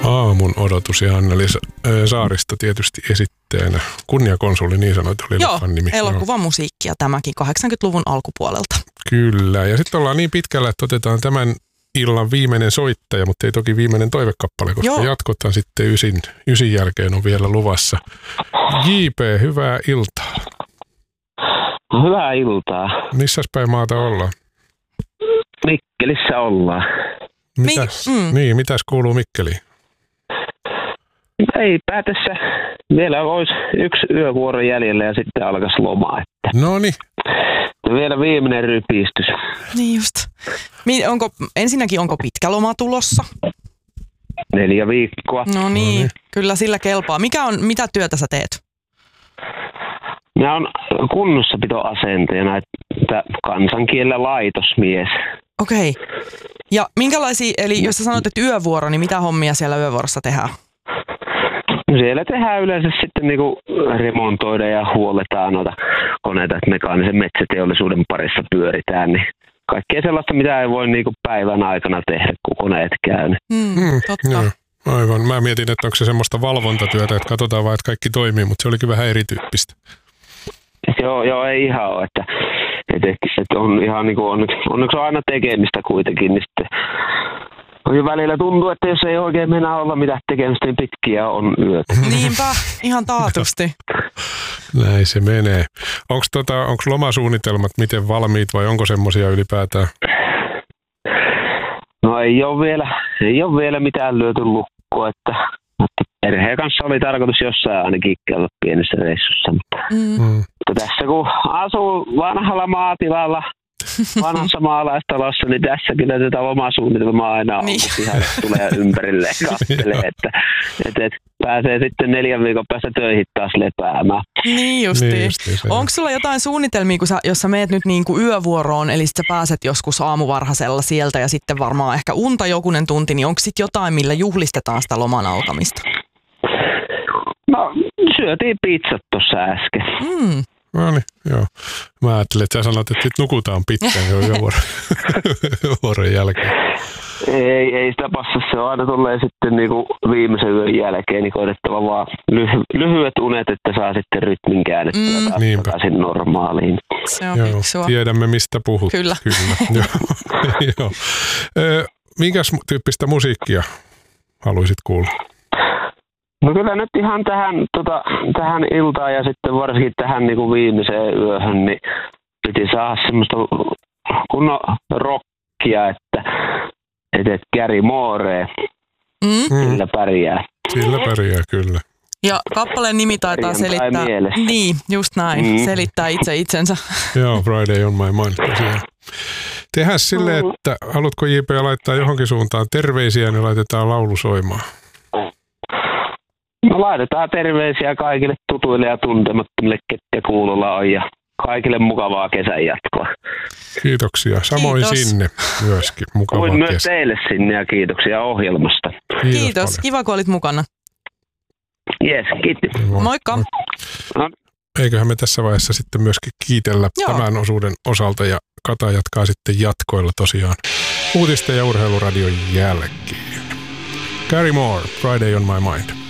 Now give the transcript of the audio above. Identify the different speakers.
Speaker 1: Aamun odotus ja Anneli Saaristo tietysti esittäjänä. Kunniakonsuli, niin sanoit, oli leffan nimi.
Speaker 2: Elokuvamusiikkia tämäkin 80-luvun alkupuolelta.
Speaker 1: Kyllä, ja sitten ollaan niin pitkällä, että otetaan tämän illan viimeinen soittaja, mutta ei toki viimeinen toivekappale, koska jatkotaan sitten ysin jälkeen on vielä luvassa. JP, hyvää iltaa.
Speaker 3: Hyvää iltaa.
Speaker 1: Missäs päin maata ollaan?
Speaker 3: Mikkelissä ollaan.
Speaker 1: Mitäs kuuluu Mikkeliin?
Speaker 3: Eipä tässä. Vielä olisi yksi yövuoro jäljellä ja sitten alkaisi loma.
Speaker 1: Noniin.
Speaker 3: Vielä viimeinen rypistys.
Speaker 2: Niin just. Ensinnäkin onko pitkä loma tulossa?
Speaker 3: 4 viikkoa.
Speaker 2: No niin, kyllä sillä kelpaa. Mitä työtä sä teet?
Speaker 3: Mä oon kunnossapitoasentajana, että kansankielellä laitosmies.
Speaker 2: Okei. Ja minkälaisia, eli jos sä sanot, että yövuoro, niin mitä hommia siellä yövuorossa tehdään?
Speaker 3: Siellä tehdään yleensä sitten niinku remontoida ja huolletaan noita koneita, että mekaanisen metsäteollisuuden parissa pyöritään, niin kaikkea sellaista, mitä ei voi niinku päivän aikana tehdä, kun koneet käy.
Speaker 2: Totta.
Speaker 1: Joo, aivan. Mä mietin, että onko se semmoista valvontatyötä, että katsotaan vaan, että kaikki toimii, mutta se olikin vähän erityyppistä.
Speaker 3: Joo, ei ihan ole, että on ihan niinku onneksi on aina tekemistä kuitenkin, niin sitten välillä tuntuu, että jos ei oikein mennä olla mitään tekemistä, niin pitkiä on yöt.
Speaker 2: Niinpä, ihan taatusti.
Speaker 1: Näin se menee. Onko lomasuunnitelmat miten valmiit vai onko semmoisia ylipäätään?
Speaker 3: No ei ole vielä mitään lyöty lukkoa, että perheen kanssa oli tarkoitus jossain ainakin käydä pienessä reissussa. Mutta tässä kun asuu vanhalla maatilalla, vanhassa maalaistalossa, niin tässä kyllä tätä lomasuunnitelmaa aina on, kun pihalle tulee ympärille ja katselee, että pääsee sitten 4 viikon päästä töihin taas lepäämään.
Speaker 2: Niin justiin. Onko sulla jotain suunnitelmia, jos sä meet nyt niin kuin yövuoroon, eli sit sä pääset joskus aamuvarhaisella sieltä ja sitten varmaan ehkä unta jokunen tunti, niin onko sitten jotain, millä juhlistetaan sitä loman alkamista?
Speaker 3: No, syötiin pizzat tuossa äsken.
Speaker 1: No niin, joo. Mä ajattelin, että sä sanot, että sit nukutaan pitkään jo yövuoron jälkeen.
Speaker 3: Ei sitä passa, se on aina tulee sitten niinku viimeisen yön jälkeen, niin koetettava vaan lyhyet unet, että saa sitten rytmin käännettyä taas takaisin normaaliin.
Speaker 2: Se on fiksua.
Speaker 1: Tiedämme, mistä puhut.
Speaker 2: Kyllä.
Speaker 1: Joo. Minkäs tyyppistä musiikkia haluaisit kuulla?
Speaker 3: No kyllä nyt ihan tähän iltaan ja sitten varsinkin tähän niin kuin viimeiseen yöhön, niin piti saada semmoista kunnon rockia, että Gary Moore, sillä pärjää.
Speaker 1: Sillä pärjää, kyllä.
Speaker 2: Ja kappaleen nimi taitaa selittää. Niin, just näin. Selittää itsensä.
Speaker 1: Joo, Friday on my mind tosiaan. Tehdään silleen, että haluatko JP laittaa johonkin suuntaan terveisiä, niin laitetaan laulu soimaan.
Speaker 3: No laitetaan terveisiä kaikille tutuille ja tuntemattomille, ketkä kuulolla on, ja kaikille mukavaa kesän jatkoa.
Speaker 1: Kiitoksia. Samoin sinne myöskin. Mukavaa kesää.
Speaker 3: Myös teille sinne ja kiitoksia ohjelmasta.
Speaker 2: Kiitos. Kiva, kun olit mukana.
Speaker 3: Jes, kiitos.
Speaker 2: Moikka.
Speaker 1: Eiköhän me tässä vaiheessa sitten myöskin kiitellä tämän osuuden osalta, ja Kata jatkaa sitten jatkoilla tosiaan uutisten ja urheiluradion jälkeen. Gary Moore, Friday on my mind.